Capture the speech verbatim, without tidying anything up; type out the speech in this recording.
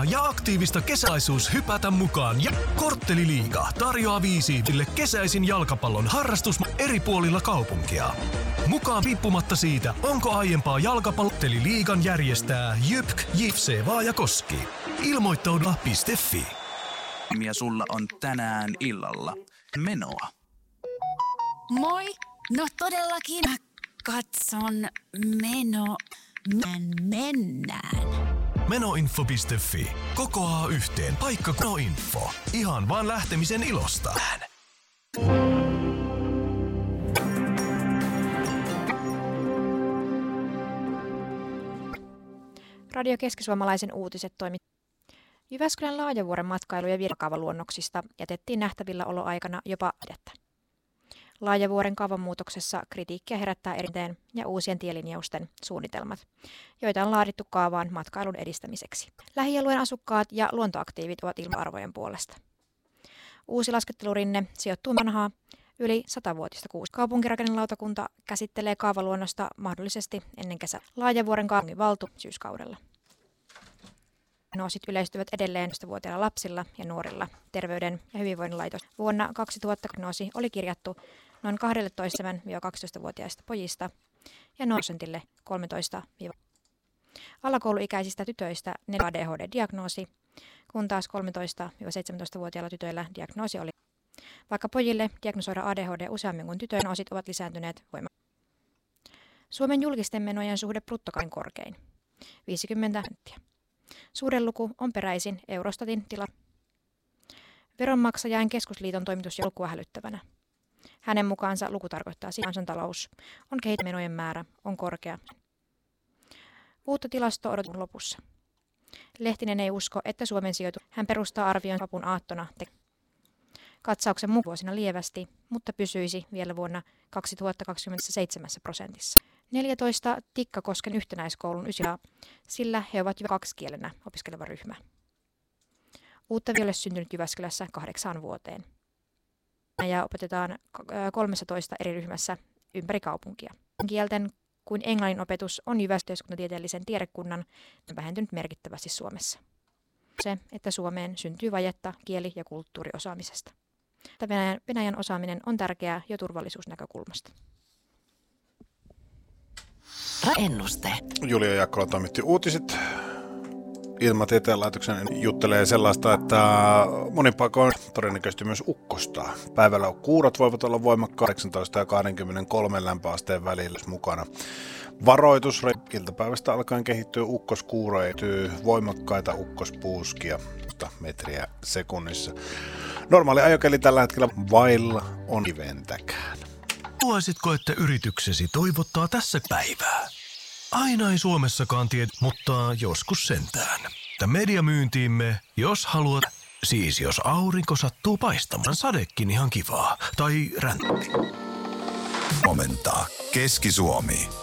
Hauskaa ja aktiivista kesäisuus hypätä mukaan. Ja Kortteliliiga tarjoaa viisiiville kesäisin jalkapallon harrastus eri puolilla kaupunkia. Mukaan riippumatta siitä, onko aiempaa jalkapallotteliliigan järjestää Jypk, J F C Vaajakoski. Ilmoittaudu piste fi. Ja sulla on tänään illalla menoa. Moi! No todellakin. Mä katson meno... Mennään. Menoinfo piste fi. Kokoaa yhteen paikka Menoinfo. Ihan vaan lähtemisen ilosta. Radio Keskisuomalaisen uutiset toimi. Jyväskylän Laajavuoren matkailu- ja virkakaavaluonnoksista jätettiin nähtävillä oloaikana jopa edettä. Laajavuoren kaavanmuutoksessa kritiikkiä herättää erinteen ja uusien tielinjausten suunnitelmat, joita on laadittu kaavaan matkailun edistämiseksi. Lähialueen asukkaat ja luontoaktiivit ovat ilma-arvojen puolesta. Uusi laskettelurinne sijoittuu vanhaa yli satavuotista kuusi. Kaupunkirakennelautakunta käsittelee kaavaluonnosta mahdollisesti ennen kesää. Laajavuoren kaupungin valtu syyskaudella. Diagnoosit yleistyvät edelleen vuotiailla lapsilla ja nuorilla. Terveyden ja hyvinvoinnin laitos vuonna kaksituhatta diagnoosi oli kirjattu noin kaksitoista–kaksitoistavuotiaista pojista ja prosentille kolmetoista alakouluikäisistä tytöistä neljä A D H D-diagnoosi, kun taas kolmetoista–seitsemäntoistavuotiailla tytöillä diagnoosi oli. Vaikka pojille diagnosoida A D H D useammin kuin tytöjen, osit ovat lisääntyneet voimakkaasti. Suomen julkisten menojen suhde bruttokansan korkein, viisikymmentä prosenttia. Suuren luku on peräisin Eurostatin tila. Veronmaksajain keskusliiton toimitus ja lukua hälyttävänä. Hänen mukaansa luku tarkoittaa sitä, että kansantalous on kehitysmenojen määrä on korkea. Uutta tilastoa odotetaan lopussa. Lehtinen ei usko, että Suomen sijoitus. Hän perustaa arvion vapun aattona. Katsauksen mukaan vuosina lievästi, mutta pysyisi vielä vuonna kaksituhattakaksikymmentäseitsemän prosentissa. neljätoista Tikkakosken yhtenäiskoulun ysillä, sillä he ovat jo kaksikielenä opiskeleva ryhmä. Uutta ei ole syntynyt Jyväskylässä kahdeksaan vuoteen. Ja opetetaan kolmetoista eri ryhmässä ympäri kaupunkia. Kielten kuin englannin opetus on Jyväskylän tiedekunnan vähentynyt merkittävästi Suomessa. Se, että Suomeen syntyy vajetta kieli- ja kulttuuriosaamisesta. Venäjän, Venäjän osaaminen on tärkeää jo turvallisuusnäkökulmasta. Ennuste. Julia Jaakkola toimitti uutiset. Ilmatieteen laitoksen juttelee sellaista, että monin paikoin todennäköisesti myös ukkostaa. Päivällä kuurot voivat olla voimakkaat kahdeksantoista ja kaksikymmentäkolme lämpöasteen välillä mukana. Varoitus iltapäivästä alkaen kehittyy ukkoskuuro, ehtyy voimakkaita ukkospuuskia metriä sekunnissa. Normaali ajokeli tällä hetkellä vailla on kiventäkään. Haluaisitko, että yrityksesi toivottaa tässä päivää? Aina ei Suomessakaan tiedä, mutta joskus sentään. Mediamyyntiimme, jos haluat, siis jos aurinko sattuu paistamaan, sadekin ihan kivaa, tai räntti. Momenta, Keski-Suomi.